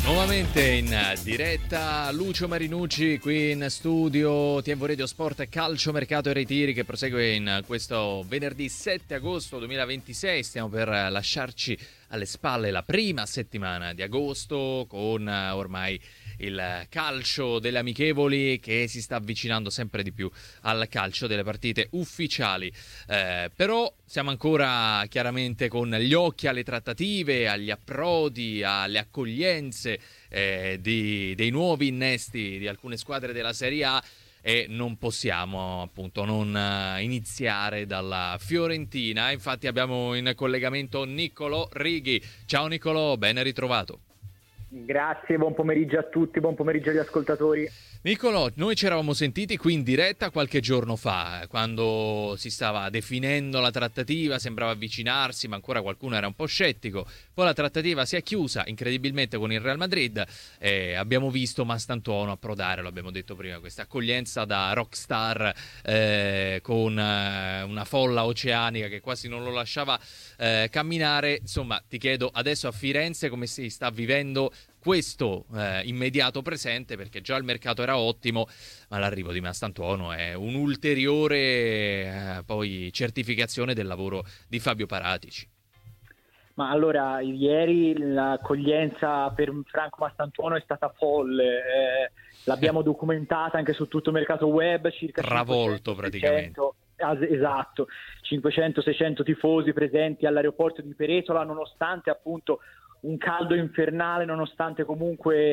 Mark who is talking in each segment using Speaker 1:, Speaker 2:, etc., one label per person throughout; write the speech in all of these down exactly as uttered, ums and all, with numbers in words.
Speaker 1: Nuovamente in diretta Lucio Marinucci qui in studio T V Radio Sport e Calcio Mercato e Ritiri, che prosegue in questo venerdì sette agosto duemilaventisei. Stiamo per lasciarci alle spalle la prima settimana di agosto, con ormai il calcio delle amichevoli che si sta avvicinando sempre di più al calcio delle partite ufficiali. Eh, però siamo ancora chiaramente con gli occhi alle trattative, agli approdi, alle accoglienze eh, di, dei nuovi innesti di alcune squadre della Serie A, e non possiamo appunto non uh, iniziare dalla Fiorentina. Infatti abbiamo in collegamento Niccolò Righi. Ciao Niccolò, ben ritrovato.
Speaker 2: Grazie, buon pomeriggio a tutti, buon pomeriggio agli ascoltatori.
Speaker 1: Niccolò, noi ci eravamo sentiti qui in diretta qualche giorno fa, quando si stava definendo la trattativa, sembrava avvicinarsi, ma ancora qualcuno era un po' scettico. Poi la trattativa si è chiusa incredibilmente con il Real Madrid e abbiamo visto Mastantuono approdare, lo abbiamo detto prima, questa accoglienza da rockstar eh, con eh, una folla oceanica che quasi non lo lasciava eh, camminare. Insomma, ti chiedo adesso a Firenze come si sta vivendo questo eh, immediato presente, perché già il mercato era ottimo, ma l'arrivo di Mastantuono è un'ulteriore eh, poi certificazione del lavoro di Fabio Paratici.
Speaker 2: Ma allora, ieri l'accoglienza per Franco Mastantuono è stata folle, eh, l'abbiamo documentata anche su tutto il mercato web, circa
Speaker 1: travolto praticamente.
Speaker 2: Esatto, cinquecento seicento tifosi presenti all'aeroporto di Peretola, nonostante appunto un caldo infernale, nonostante comunque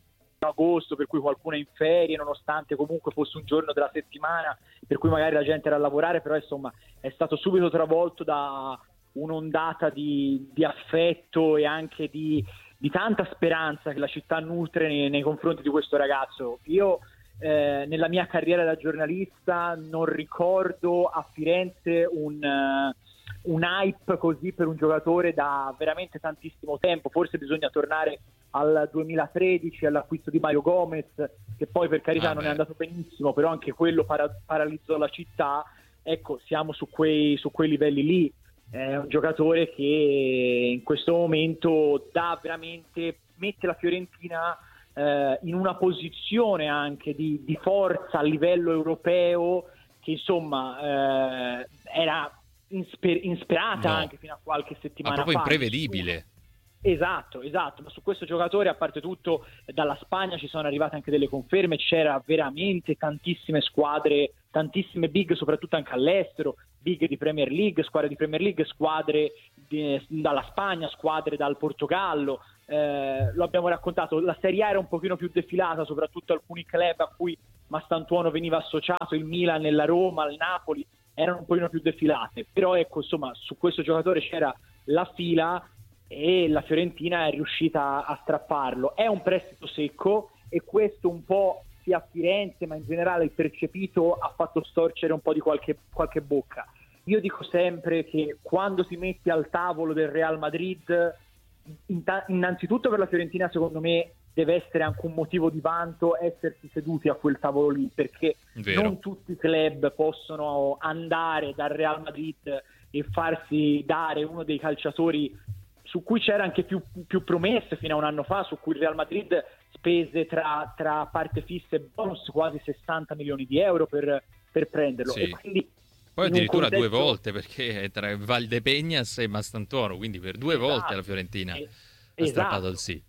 Speaker 2: agosto per cui qualcuno è in ferie, nonostante comunque fosse un giorno della settimana per cui magari la gente era a lavorare, però insomma è stato subito travolto da un'ondata di, di affetto e anche di, di tanta speranza che la città nutre nei, nei confronti di questo ragazzo. Io eh, nella mia carriera da giornalista non ricordo a Firenze un... Uh, un hype così per un giocatore da veramente tantissimo tempo. Forse bisogna tornare al duemilatredici, all'acquisto di Mario Gomez, che poi per carità ah, non beh. è andato benissimo, però anche quello para- paralizzò la città. Ecco, siamo su quei, su quei livelli lì. È un giocatore che in questo momento dà veramente, mette la Fiorentina eh, in una posizione anche di, di forza a livello europeo, che insomma eh, era Insper- insperata no. anche fino a qualche settimana fa.
Speaker 1: Ma proprio imprevedibile.
Speaker 2: Esatto, esatto, ma su questo giocatore, a parte tutto, dalla Spagna ci sono arrivate anche delle conferme, c'era veramente tantissime squadre, tantissime big, soprattutto anche all'estero, big di Premier League, squadre di Premier League, squadre di, dalla Spagna, squadre dal Portogallo, eh, lo abbiamo raccontato, la Serie A era un pochino più defilata, soprattutto alcuni club a cui Mastantuono veniva associato, il Milan, la Roma, il Napoli, erano un pochino più defilate, però ecco, insomma, su questo giocatore c'era la fila e la Fiorentina è riuscita a strapparlo. È un prestito secco e questo un po' sia a Firenze, ma in generale il percepito ha fatto storcere un po' di qualche, qualche bocca. Io dico sempre che quando ti metti al tavolo del Real Madrid, innanzitutto per la Fiorentina secondo me deve essere anche un motivo di vanto essersi seduti a quel tavolo lì, perché Vero. non tutti i club possono andare dal Real Madrid e farsi dare uno dei calciatori su cui c'era anche più, più promesse fino a un anno fa, su cui il Real Madrid spese tra, tra parte fissa e bonus quasi sessanta milioni di euro per, per prenderlo.
Speaker 1: Sì.
Speaker 2: E quindi
Speaker 1: poi addirittura
Speaker 2: contesto...
Speaker 1: due volte, perché è tra Valdepeñas e Mastantuono, quindi per due esatto. volte la Fiorentina eh, ha esatto. strappato il sì.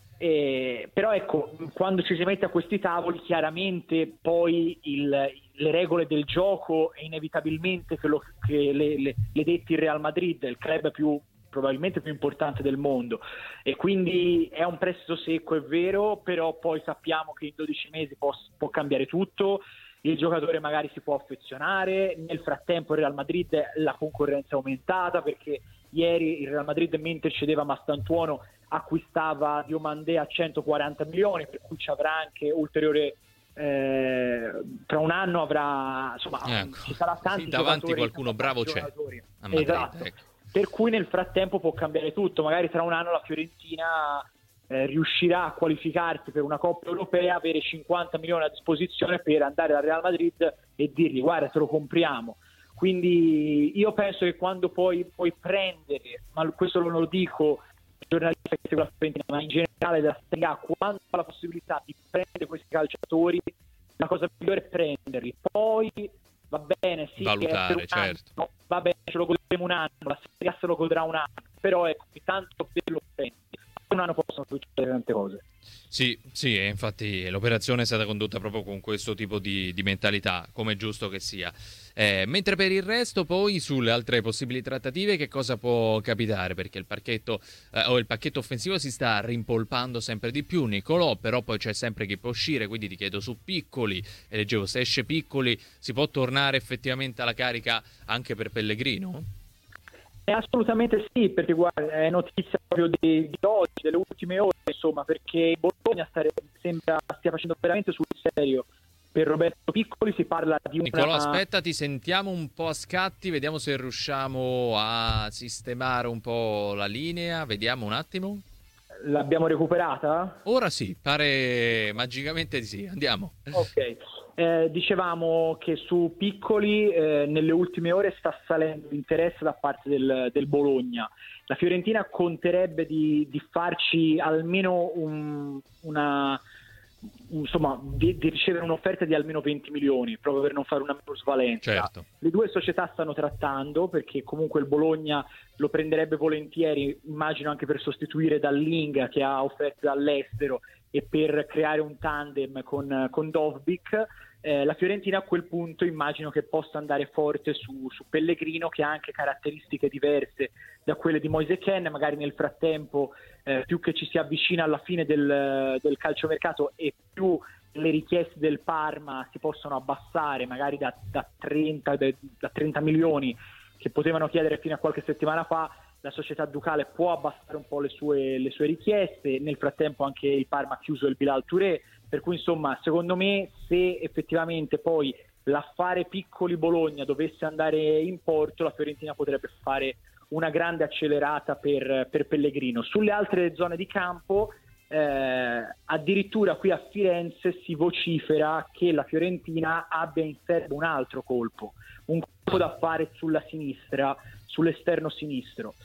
Speaker 2: Eh, però ecco, quando ci si mette a questi tavoli chiaramente poi il, le regole del gioco è inevitabilmente che, lo, che le, le, le detti il Real Madrid, il club più probabilmente più importante del mondo, e quindi è un prestito secco, è vero, però poi sappiamo che in dodici mesi può, può cambiare tutto, il giocatore magari si può affezionare, nel frattempo il Real Madrid la concorrenza è aumentata, perché ieri il Real Madrid, mentre cedeva Mastantuono, acquistava Diomandé a centoquaranta milioni, per cui ci avrà anche ulteriore eh, tra un anno avrà, insomma,
Speaker 1: ecco.
Speaker 2: ci sarà tanti
Speaker 1: sì, davanti qualcuno bravo c'è a Madrid,
Speaker 2: esatto.
Speaker 1: ecco.
Speaker 2: Per cui nel frattempo può cambiare tutto, magari tra un anno la Fiorentina eh, riuscirà a qualificarsi per una Coppa Europea, avere cinquanta milioni a disposizione per andare al Real Madrid e dirgli guarda, te lo compriamo. Quindi io penso che quando poi puoi prendere, ma questo lo dico giornalista che segue la Fiorentina, ma in generale della Serie A, quando ha la possibilità di prendere questi calciatori, la cosa migliore è prenderli. Poi va bene, sì,
Speaker 1: valutare,
Speaker 2: che
Speaker 1: certo.
Speaker 2: Anno, va bene, ce lo godremo un anno, la Serie A se lo godrà un anno, però ecco, tanto per lo prendi. Un anno possono succedere tante cose.
Speaker 1: Sì, sì, e infatti l'operazione è stata condotta proprio con questo tipo di, di mentalità, come è giusto che sia. Eh, mentre per il resto, poi, sulle altre possibili trattative, che cosa può capitare? Perché il pacchetto eh, o il pacchetto offensivo si sta rimpolpando sempre di più, Nicolò, però poi c'è sempre chi può uscire, quindi ti chiedo su Piccoli, e leggevo, se esce Piccoli, si può tornare effettivamente alla carica anche per Pellegrino?
Speaker 2: Eh, assolutamente sì, perché guarda, è notizia proprio di, di oggi, delle ultime ore, insomma, perché Bologna stare, sembra stia facendo veramente sul serio. Per Roberto Piccoli si parla di una...
Speaker 1: Nicolò, aspetta, ti sentiamo un po' a scatti, vediamo se riusciamo a sistemare un po' la linea, vediamo un attimo.
Speaker 2: L'abbiamo recuperata?
Speaker 1: Ora sì, pare magicamente di sì, andiamo.
Speaker 2: Ok. Eh, dicevamo che su Piccoli eh, nelle ultime ore sta salendo l'interesse da parte del, del Bologna. La Fiorentina conterebbe di, di farci almeno un, una insomma di, di ricevere un'offerta di almeno venti milioni, proprio per non fare una minusvalenza.
Speaker 1: Certo.
Speaker 2: Le due società stanno trattando, perché comunque il Bologna lo prenderebbe volentieri, immagino anche per sostituire Dallinga che ha offerte dall'estero e per creare un tandem con, con Dovbyk. Eh, la Fiorentina a quel punto immagino che possa andare forte su, su Pellegrino, che ha anche caratteristiche diverse da quelle di Moise Kean. Magari nel frattempo eh, più che ci si avvicina alla fine del, del calciomercato e più le richieste del Parma si possono abbassare, magari da, da, trenta, da trenta milioni che potevano chiedere fino a qualche settimana fa, la società ducale può abbassare un po' le sue, le sue richieste. Nel frattempo anche il Parma ha chiuso il Bilal Touré, per cui insomma secondo me se effettivamente poi l'affare Piccoli Bologna dovesse andare in porto, la Fiorentina potrebbe fare una grande accelerata per, per Pellegrino. Sulle altre zone di campo eh, addirittura qui a Firenze si vocifera che la Fiorentina abbia in serbo un altro colpo, un colpo da fare sulla sinistra, sull'esterno sinistro.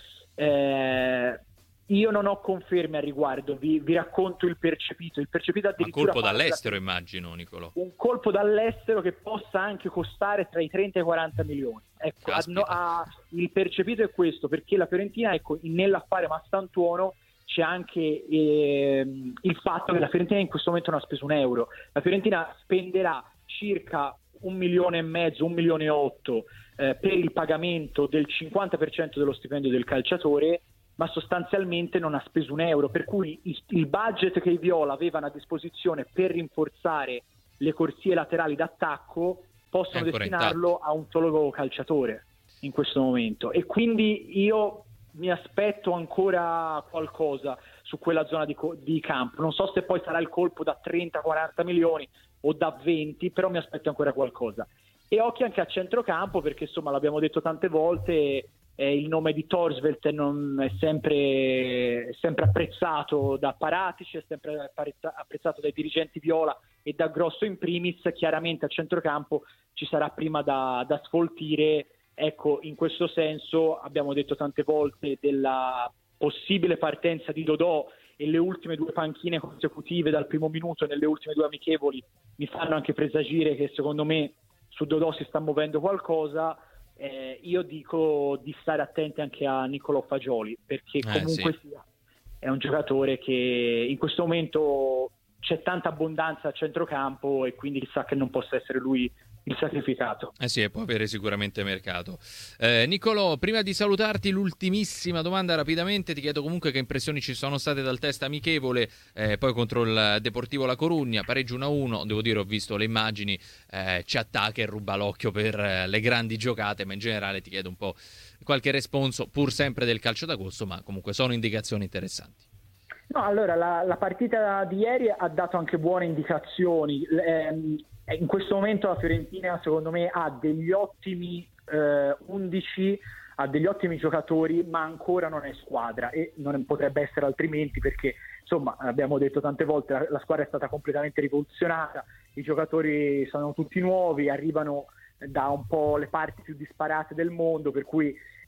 Speaker 2: Eh, io non ho conferme al riguardo, vi, vi racconto il percepito. Il percepito addirittura
Speaker 1: un colpo dall'estero, da... immagino, Nicolò.
Speaker 2: Un colpo dall'estero che possa anche costare tra i trenta e i quaranta milioni. Ecco, a, a, il percepito è questo, perché la Fiorentina, ecco, nell'affare Mastantuono c'è anche eh, il fatto che la Fiorentina in questo momento non ha speso un euro. La Fiorentina spenderà circa un milione e mezzo, un milione e otto eh, per il pagamento del cinquanta per cento dello stipendio del calciatore, ma sostanzialmente non ha speso un euro, per cui il budget che i Viola avevano a disposizione per rinforzare le corsie laterali d'attacco possono destinarlo a un solo calciatore in questo momento, e quindi io mi aspetto ancora qualcosa su quella zona di, di campo. Non so se poi sarà il colpo da trenta quaranta milioni o da venti, però mi aspetto ancora qualcosa. E occhio anche a centrocampo, perché insomma l'abbiamo detto tante volte, eh, il nome di Thorstvedt non è sempre, è sempre apprezzato da Paratici, è sempre apprezzato dai dirigenti viola e da Grosso in primis. Chiaramente a centrocampo ci sarà prima da, da sfoltire. Ecco, in questo senso abbiamo detto tante volte della possibile partenza di Dodò, e le ultime due panchine consecutive dal primo minuto nelle ultime due amichevoli mi fanno anche presagire che secondo me su Dodò si sta muovendo qualcosa. Eh, io dico di stare attenti anche a Niccolò Fagioli, perché comunque
Speaker 1: eh, sì.
Speaker 2: sia, è un giocatore che in questo momento c'è tanta abbondanza a centrocampo e quindi chissà che non possa essere lui il sacrificato.
Speaker 1: Eh sì, può avere sicuramente mercato. Eh, Niccolò, prima di salutarti, l'ultimissima domanda rapidamente. Ti chiedo comunque che impressioni ci sono state dal test amichevole, eh, poi contro il Deportivo La Corugna, pareggio uno a uno. Devo dire, ho visto le immagini, eh, ci attacca e ruba l'occhio per eh, le grandi giocate, ma in generale ti chiedo un po' qualche responso, pur sempre del calcio d'agosto, ma comunque sono indicazioni interessanti.
Speaker 2: No, allora la, la partita di ieri ha dato anche buone indicazioni. Eh, in questo momento la Fiorentina secondo me ha degli ottimi eh, undici, ha degli ottimi giocatori, ma ancora non è squadra, e non potrebbe essere altrimenti, perché insomma abbiamo detto tante volte la, la squadra è stata completamente rivoluzionata, i giocatori sono tutti nuovi, arrivano da un po' le parti più disparate del mondo, per cui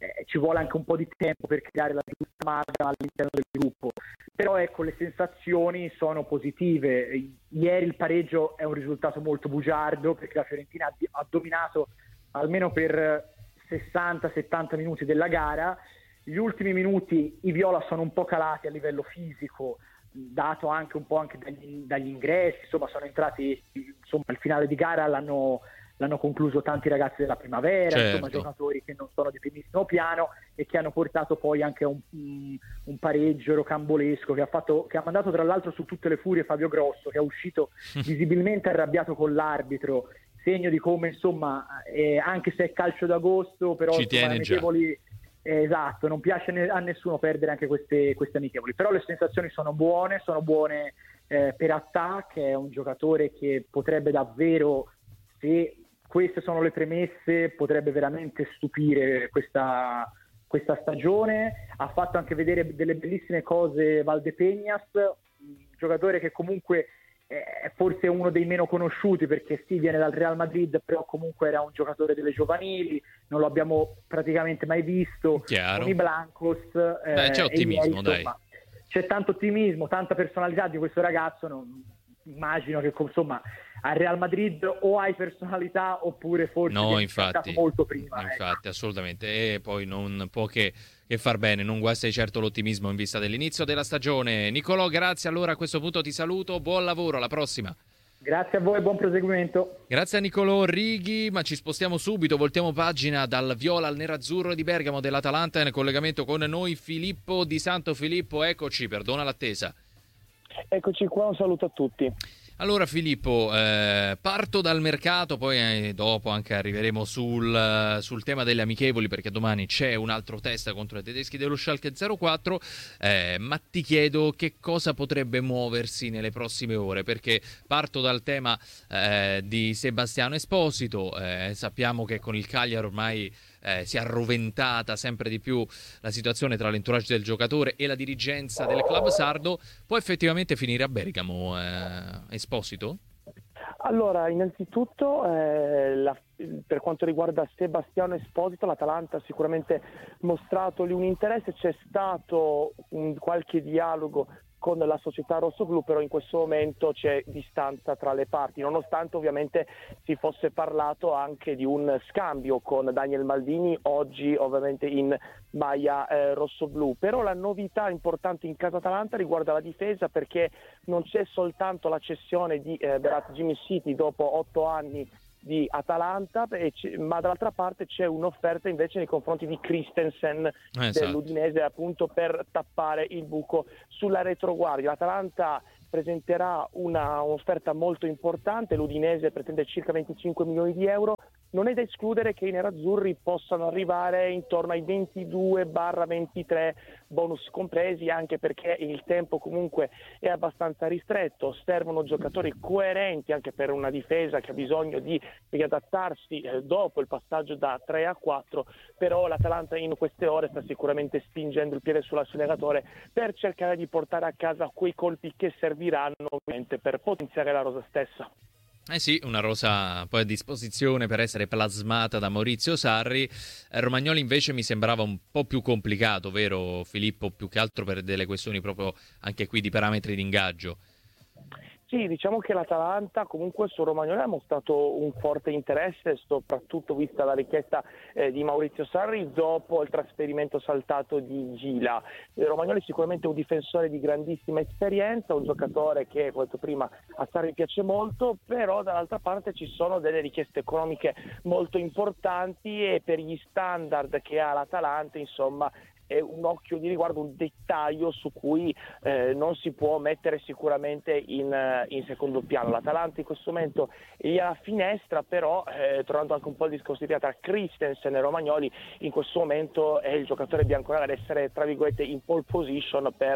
Speaker 2: eh, ci vuole anche un po' di tempo per creare la giusta maga all'interno del gruppo. Però ecco, le sensazioni sono positive. Ieri il pareggio è un risultato molto bugiardo, perché la Fiorentina ha, ha dominato almeno per sessanta settanta minuti della gara. Gli ultimi minuti i viola sono un po' calati a livello fisico, dato anche un po' anche dagli, dagli ingressi, insomma sono entrati, insomma il finale di gara l'hanno, l'hanno concluso tanti ragazzi della primavera,
Speaker 1: certo.
Speaker 2: Insomma giocatori che non sono di primissimo piano e che hanno portato poi anche un, un, un pareggio rocambolesco che ha, fatto, che ha mandato tra l'altro su tutte le furie Fabio Grosso, che è uscito visibilmente arrabbiato con l'arbitro, segno di come insomma eh, anche se è calcio d'agosto, però
Speaker 1: ci
Speaker 2: insomma,
Speaker 1: tiene già.
Speaker 2: amichevoli. Esatto, non piace a nessuno perdere anche queste, queste amichevoli, però le sensazioni sono buone, sono buone eh, per Attà, che è un giocatore che potrebbe davvero, se queste sono le premesse, potrebbe veramente stupire questa, questa stagione. Ha fatto anche vedere delle bellissime cose Valdepeñas, un giocatore che comunque è forse uno dei meno conosciuti, perché sì, viene dal Real Madrid, però comunque era un giocatore delle giovanili, non lo abbiamo praticamente mai visto.
Speaker 1: Chiaro.
Speaker 2: Con i Blancos. Eh,
Speaker 1: Beh, c'è ottimismo,
Speaker 2: ieri,
Speaker 1: dai.
Speaker 2: insomma, c'è tanto ottimismo, tanta personalità di questo ragazzo. Non, immagino che insomma al Real Madrid o hai personalità oppure forse
Speaker 1: no,
Speaker 2: viene
Speaker 1: infatti,
Speaker 2: molto prima.
Speaker 1: infatti,
Speaker 2: ecco.
Speaker 1: assolutamente. E poi non può che, che far bene, non guasta di certo l'ottimismo in vista dell'inizio della stagione. Nicolò, grazie, allora a questo punto ti saluto, buon lavoro, alla prossima.
Speaker 2: Grazie a voi, buon proseguimento.
Speaker 1: Grazie a Nicolò Righi, ma ci spostiamo subito, voltiamo pagina dal viola al nerazzurro di Bergamo dell'Atalanta, in collegamento con noi Filippo Di Santo. Filippo, eccoci, perdona l'attesa.
Speaker 3: Eccoci qua, un saluto a tutti.
Speaker 1: Allora Filippo, eh, parto dal mercato, poi eh, dopo anche arriveremo sul, sul tema delle amichevoli, perché domani c'è un altro test contro i tedeschi dello Schalke zero quattro, eh, ma ti chiedo che cosa potrebbe muoversi nelle prossime ore, perché parto dal tema eh, di Sebastiano Esposito. Eh, sappiamo che con il Cagliari ormai Eh, si è arroventata sempre di più la situazione tra l'entourage del giocatore e la dirigenza del club sardo. Può effettivamente finire a Bergamo eh, Esposito?
Speaker 3: Allora, innanzitutto eh, la, per quanto riguarda Sebastiano Esposito, l'Atalanta ha sicuramente mostrato lì un interesse, c'è stato un qualche dialogo con la società rossoblu, però in questo momento c'è distanza tra le parti, nonostante ovviamente si fosse parlato anche di un scambio con Daniel Maldini, oggi ovviamente in maglia eh, rossoblu. Però la novità importante in casa Atalanta riguarda la difesa, perché non c'è soltanto la cessione di eh, Berat Jimmy City dopo otto anni di Atalanta, ma dall'altra parte c'è un'offerta invece nei confronti di Christensen, esatto, dell'Udinese, appunto per tappare il buco sulla retroguardia. L'Atalanta presenterà una, un'offerta molto importante, l'Udinese pretende circa venticinque milioni di euro. Non è da escludere che i nerazzurri possano arrivare intorno ai ventidue ventitré, bonus compresi, anche perché il tempo comunque è abbastanza ristretto, servono giocatori coerenti anche per una difesa che ha bisogno di riadattarsi eh, dopo il passaggio da tre a quattro, però l'Atalanta in queste ore sta sicuramente spingendo il piede sull'acceleratore per cercare di portare a casa quei colpi che serviranno ovviamente per potenziare la rosa stessa.
Speaker 1: Eh sì, una rosa poi a disposizione per essere plasmata da Maurizio Sarri. Romagnoli invece mi sembrava un po' più complicato, vero Filippo? Più che altro per delle questioni proprio anche qui di parametri di ingaggio.
Speaker 3: Sì, diciamo che l'Atalanta comunque su Romagnoli ha mostrato un forte interesse, soprattutto vista la richiesta eh, di Maurizio Sarri dopo il trasferimento saltato di Gila. Eh, Romagnoli è sicuramente un difensore di grandissima esperienza, un giocatore che, come ho detto prima, a Sarri piace molto, però dall'altra parte ci sono delle richieste economiche molto importanti e per gli standard che ha l'Atalanta, insomma, è un occhio di riguardo, un dettaglio su cui eh, non si può mettere sicuramente in, in secondo piano. L'Atalanta in questo momento è alla finestra, però eh, tornando anche un po' al discorso di tra Christensen e Romagnoli, in questo momento è il giocatore bianconero ad essere tra virgolette in pole position per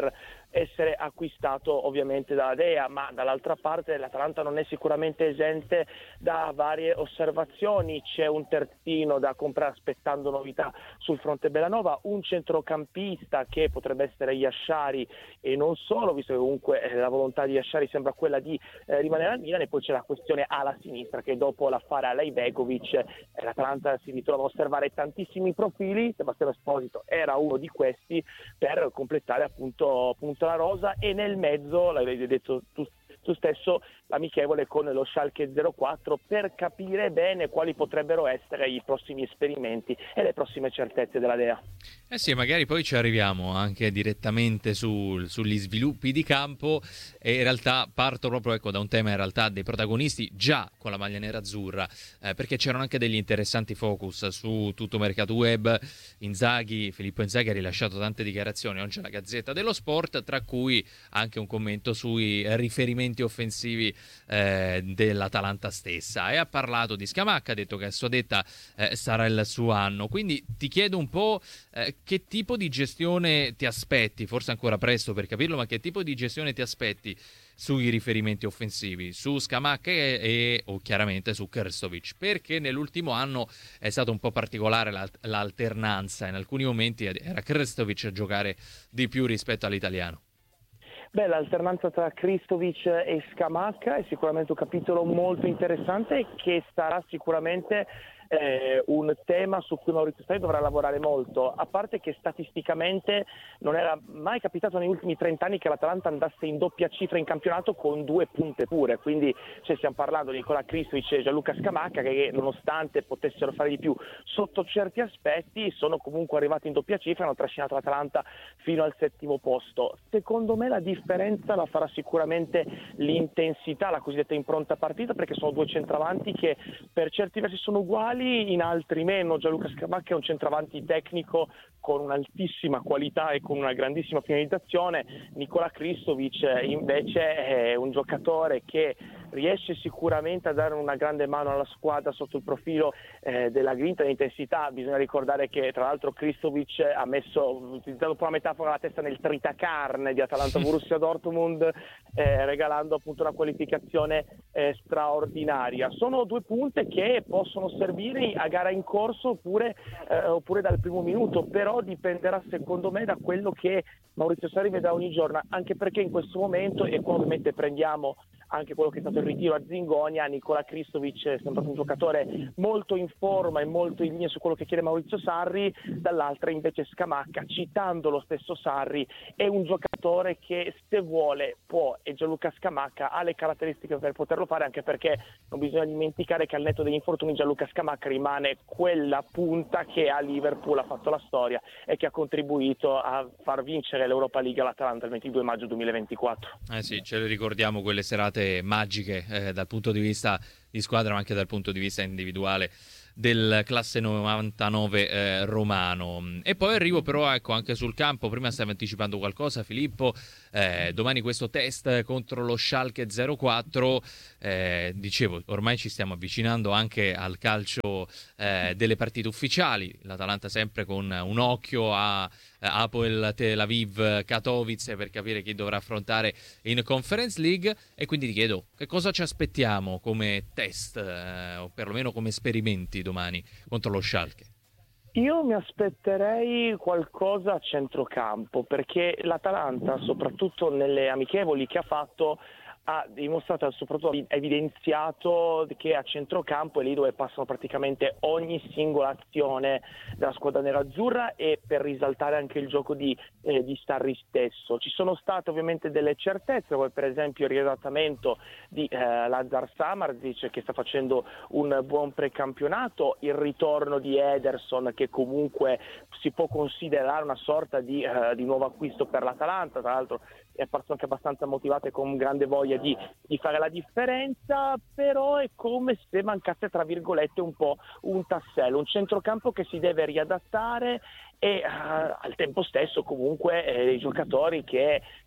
Speaker 3: essere acquistato ovviamente dalla Dea, ma dall'altra parte l'Atalanta non è sicuramente esente da varie osservazioni. C'è un terzino da comprare aspettando novità sul fronte Bellanova, un centrocampista che potrebbe essere Yashari e non solo, visto che comunque eh, la volontà di Yashari sembra quella di eh, rimanere al Milan, e poi c'è la questione ala sinistra, che dopo l'affare Alejbegovic eh, l'Atalanta si ritrova a osservare tantissimi profili. Sebastiano Esposito era uno di questi per completare appunto, appunto la rosa, e nel mezzo, l'avevi detto tu, tu stesso, l'amichevole con lo Schalke zero quattro, per capire bene quali potrebbero essere i prossimi esperimenti e le prossime certezze della Dea.
Speaker 1: Eh sì, magari poi ci arriviamo anche direttamente sul, sugli sviluppi di campo, e in realtà parto proprio ecco, da un tema in realtà dei protagonisti già con la maglia nerazzurra, eh, perché c'erano anche degli interessanti focus su tutto mercato web. Inzaghi, Filippo Inzaghi ha rilasciato tante dichiarazioni oggi alla Gazzetta dello Sport, tra cui anche un commento sui riferimenti offensivi eh, dell'Atalanta stessa, e ha parlato di Scamacca, ha detto che a sua detta eh, sarà il suo anno. Quindi ti chiedo un po' eh, che tipo di gestione ti aspetti, forse ancora presto per capirlo, ma che tipo di gestione ti aspetti sui riferimenti offensivi, su Scamacca e, e o chiaramente su Krstovic, perché nell'ultimo anno è stato un po' particolare l'alt- l'alternanza, in alcuni momenti era Krstovic a giocare di più rispetto all'italiano.
Speaker 3: Beh, l'alternanza tra Krstovic e Scamacca è sicuramente un capitolo molto interessante, che sarà sicuramente eh, un tema su cui Maurizio Sarri dovrà lavorare molto, a parte che statisticamente non era mai capitato negli ultimi trent'anni che l'Atalanta andasse in doppia cifra in campionato con due punte pure, quindi cioè, stiamo parlando di Nicola Krstovic e Gianluca Scamacca che, nonostante potessero fare di più sotto certi aspetti, sono comunque arrivati in doppia cifra e hanno trascinato l'Atalanta fino al settimo posto. Secondo me la differenza la farà sicuramente l'intensità, la cosiddetta impronta partita, perché sono due centravanti che per certi versi sono uguali, in altri meno. Gianluca Scamacca è un centravanti tecnico con un'altissima qualità e con una grandissima finalizzazione. Nicola Krstovic invece è un giocatore che riesce sicuramente a dare una grande mano alla squadra sotto il profilo eh, della grinta e dell'intensità. Bisogna ricordare che tra l'altro Krstovic ha messo, utilizzando un po' la metafora, la testa nel tritacarne di Atalanta Borussia Dortmund, eh, regalando appunto una qualificazione eh, straordinaria. Sono due punte che possono servire a gara in corso oppure, eh, oppure dal primo minuto, però dipenderà secondo me da quello che Maurizio Sarri vedrà ogni giorno, anche perché in questo momento, e qua ovviamente prendiamo anche quello che è stato il ritiro a Zingonia, Nicola Krstovic è sempre un giocatore molto in forma e molto in linea su quello che chiede Maurizio Sarri, dall'altra invece Scamacca, citando lo stesso Sarri, è un giocatore che se vuole può, e Gianluca Scamacca ha le caratteristiche per poterlo fare, anche perché non bisogna dimenticare che al netto degli infortuni Gianluca Scamacca rimane quella punta che a Liverpool ha fatto la storia e che ha contribuito a far vincere l'Europa League all'Atalanta il ventidue maggio duemilaventiquattro.
Speaker 1: Eh sì, ce le ricordiamo quelle serate magiche eh, dal punto di vista di squadra, ma anche dal punto di vista individuale, del classe novantanove eh, romano. E poi arrivo però ecco anche sul campo. Prima stavi anticipando qualcosa, Filippo, eh, domani questo test contro lo Schalke zero quattro, eh, dicevo ormai ci stiamo avvicinando anche al calcio eh, delle partite ufficiali, l'Atalanta sempre con un occhio a Apoel Tel Aviv Katowice per capire chi dovrà affrontare in Conference League, e quindi ti chiedo che cosa ci aspettiamo come test eh, o perlomeno come esperimenti domani contro lo Schalke.
Speaker 3: Io mi aspetterei qualcosa a centrocampo, perché l'Atalanta, soprattutto nelle amichevoli che ha fatto, ha dimostrato, soprattutto ha evidenziato che a centrocampo è lì dove passano praticamente ogni singola azione della squadra nerazzurra, e per risaltare anche il gioco di, eh, di Sarri stesso. Ci sono state ovviamente delle certezze, come per esempio il riadattamento di eh, Lazar Samardzic, che sta facendo un buon precampionato, il ritorno di Ederson, che comunque si può considerare una sorta di, eh, di nuovo acquisto per l'Atalanta, tra l'altro è apparso anche abbastanza motivato e con grande voglia di, di fare la differenza, però è come se mancasse tra virgolette un po' un tassello, un centrocampo che si deve riadattare e uh, al tempo stesso comunque eh, dei giocatori che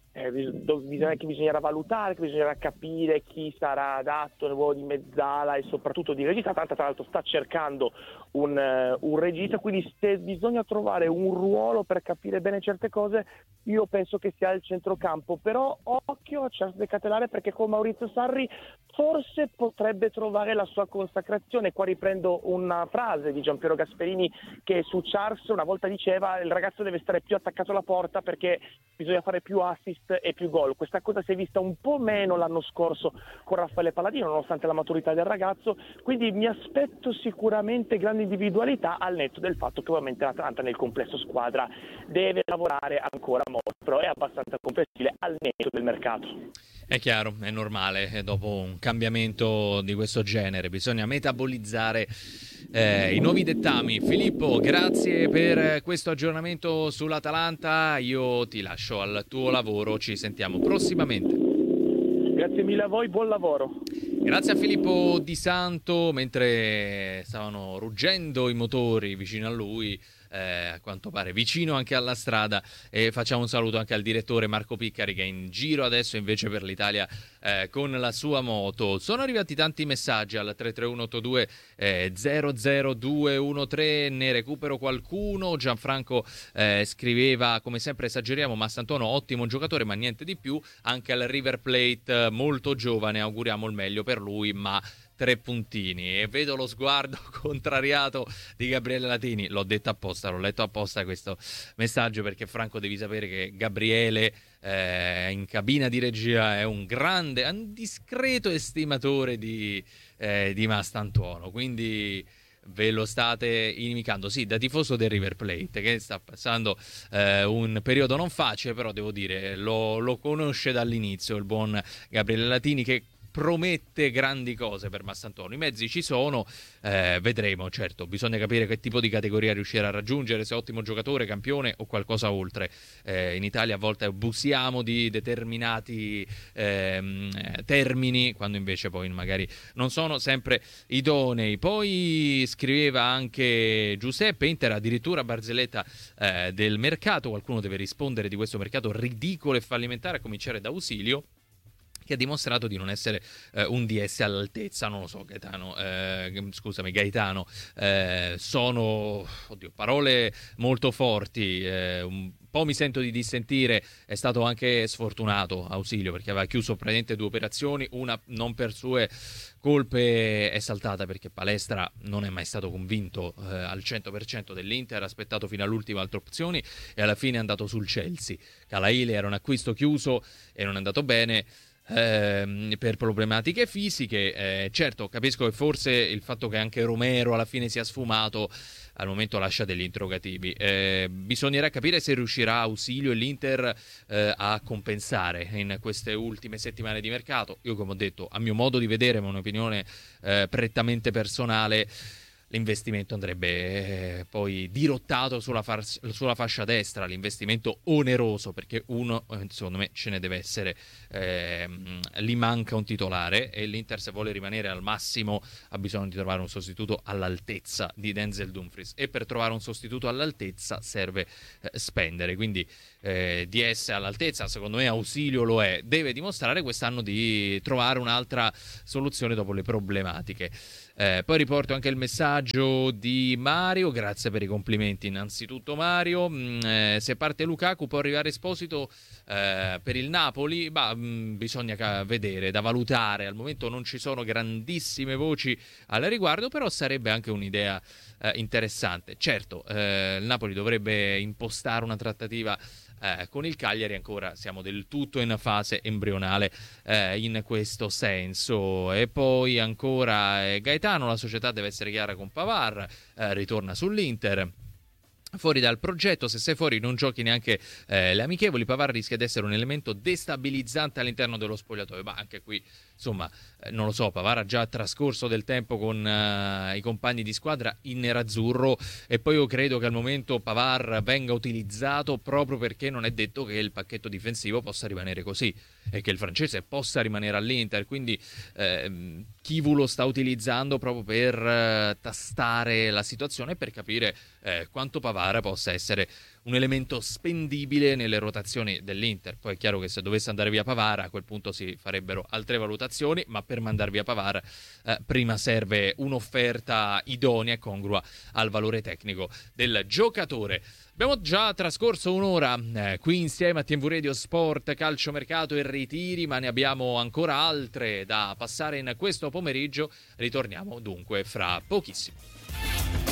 Speaker 3: Eh, bisogna, che bisognerà valutare, che bisognerà capire chi sarà adatto nel ruolo di mezzala e soprattutto di regista. Tanto tra l'altro sta cercando un, uh, un regista, quindi se bisogna trovare un ruolo per capire bene certe cose, io penso che sia il centrocampo, però occhio a Charles De Ketelare, perché con Maurizio Sarri forse potrebbe trovare la sua consacrazione. Qua riprendo una frase di Giampiero Gasperini che su Charles una volta diceva: il ragazzo deve stare più attaccato alla porta perché bisogna fare più assist e più gol. Questa cosa si è vista un po' meno l'anno scorso con Raffaele Palladino, nonostante la maturità del ragazzo, quindi mi aspetto sicuramente grandi individualità, al netto del fatto che ovviamente l'Atalanta nel complesso squadra deve lavorare ancora molto, però è abbastanza complessibile al netto del mercato.
Speaker 1: È chiaro, è normale, dopo un cambiamento di questo genere bisogna metabolizzare eh, i nuovi dettami. Filippo, grazie per questo aggiornamento sull'Atalanta, io ti lascio al tuo lavoro, ci sentiamo prossimamente.
Speaker 3: Grazie mille a voi, buon lavoro.
Speaker 1: Grazie a Filippo Di Santo, mentre stavano ruggendo i motori vicino a lui, eh, a quanto pare vicino anche alla strada, e facciamo un saluto anche al direttore Marco Piccari che è in giro adesso invece per l'Italia eh, con la sua moto. Sono arrivati tanti messaggi al tre tre uno otto due zero zero due uno tre, ne recupero qualcuno. Gianfranco eh, scriveva: come sempre esageriamo, Massantuono ottimo giocatore ma niente di più, anche al River Plate molto giovane, auguriamo il meglio per lui, ma tre puntini. E vedo lo sguardo contrariato di Gabriele Latini, l'ho detto apposta, l'ho letto apposta questo messaggio, perché Franco devi sapere che Gabriele eh, in cabina di regia è un grande, un discreto estimatore di, eh, di Massantuono, quindi ve lo state inimicando. Sì, da tifoso del River Plate che sta passando eh, un periodo non facile, però devo dire lo, lo conosce dall'inizio il buon Gabriele Latini, che promette grandi cose per Massantuono. I mezzi ci sono, eh, vedremo. Certo, bisogna capire che tipo di categoria riuscirà a raggiungere, se ottimo giocatore, campione o qualcosa oltre. Eh, in Italia a volte abusiamo di determinati ehm, termini, quando invece poi magari non sono sempre idonei. Poi scriveva anche Giuseppe: Inter addirittura barzelletta eh, del mercato. Qualcuno deve rispondere di questo mercato ridicolo e fallimentare, a cominciare da Ausilio, che ha dimostrato di non essere eh, un D S all'altezza. Non lo so, Gaetano, eh, scusami, Gaetano, eh, sono oddio, parole molto forti, eh, un po' mi sento di dissentire. È stato anche sfortunato Ausilio, perché aveva chiuso praticamente due operazioni, una non per sue colpe è saltata perché Palestra non è mai stato convinto eh, al cento per cento dell'Inter, ha aspettato fino all'ultima altre opzioni e alla fine è andato sul Chelsea. Calaile era un acquisto chiuso e non è andato bene eh, per problematiche fisiche. Eh, certo, capisco che forse il fatto che anche Romero alla fine sia sfumato al momento lascia degli interrogativi. Eh, bisognerà capire se riuscirà Ausilio e l'Inter eh, a compensare in queste ultime settimane di mercato. Io, come ho detto, a mio modo di vedere, ma un'opinione eh, prettamente personale, l'investimento andrebbe eh, poi dirottato sulla, far- sulla fascia destra, l'investimento oneroso, perché uno, secondo me, ce ne deve essere. Eh, lì manca un titolare e l'Inter, se vuole rimanere al massimo, ha bisogno di trovare un sostituto all'altezza di Denzel Dumfries, e per trovare un sostituto all'altezza serve eh, spendere, quindi eh, D S all'altezza secondo me Ausilio lo è, deve dimostrare quest'anno di trovare un'altra soluzione dopo le problematiche. Eh, poi riporto anche il messaggio di Mario, grazie per i complimenti innanzitutto Mario. Mm, eh, se parte Lukaku può arrivare Esposito eh, per il Napoli? Bah, mh, bisogna ca- vedere, da valutare. Al momento non ci sono grandissime voci al riguardo, però sarebbe anche un'idea eh, interessante. Certo, eh, il Napoli dovrebbe impostare una trattativa Eh, con il Cagliari, ancora siamo del tutto in fase embrionale eh, in questo senso. E poi ancora eh, Gaetano, la società deve essere chiara con Pavard, eh, ritorna sull'Inter. Fuori dal progetto, se sei fuori non giochi neanche eh, le amichevoli. Pavard rischia di essere un elemento destabilizzante all'interno dello spogliatoio, ma anche qui insomma eh, non lo so, Pavard ha già trascorso del tempo con eh, i compagni di squadra in nerazzurro, e poi io credo che al momento Pavard venga utilizzato proprio perché non è detto che il pacchetto difensivo possa rimanere così e che il francese possa rimanere all'Inter, quindi eh, Chivu lo sta utilizzando proprio per eh, tastare la situazione, per capire eh, quanto Pavara possa essere un elemento spendibile nelle rotazioni dell'Inter. Poi è chiaro che se dovesse andare via Pavara a quel punto si farebbero altre valutazioni, ma per mandar via Pavara eh, prima serve un'offerta idonea e congrua al valore tecnico del giocatore. Abbiamo già trascorso un'ora eh, qui insieme a T V Radio Sport, calciomercato e ritiri, ma ne abbiamo ancora altre da passare in questo pomeriggio. Ritorniamo dunque fra pochissimo.